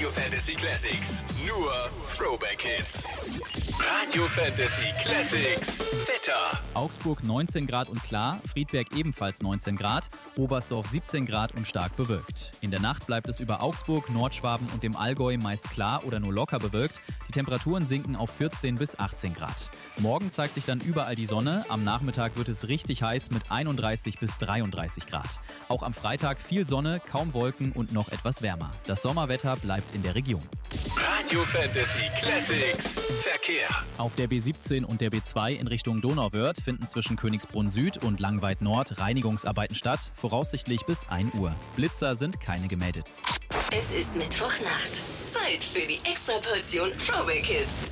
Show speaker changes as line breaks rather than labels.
Radio Fantasy Classics. Nur Throwback Hits. Radio Fantasy Classics. Wetter.
Augsburg 19 Grad und klar, Friedberg ebenfalls 19 Grad, Oberstdorf 17 Grad und stark bewölkt. In der Nacht bleibt es über Augsburg, Nordschwaben und dem Allgäu meist klar oder nur locker bewölkt. Die Temperaturen sinken auf 14 bis 18 Grad. Morgen zeigt sich dann überall die Sonne. Am Nachmittag wird es richtig heiß mit 31 bis 33 Grad. Auch am Freitag viel Sonne, kaum Wolken und noch etwas wärmer. Das Sommerwetter bleibt in der Region.
Radio Fantasy Classics. Verkehr.
Auf der B17 und der B2 in Richtung Donauwörth finden zwischen Königsbrunn Süd und Langweid Nord Reinigungsarbeiten statt, voraussichtlich bis 1 Uhr. Blitzer sind keine gemeldet.
Es ist Mittwochnacht. Zeit für die Extraportion Throwback Hits.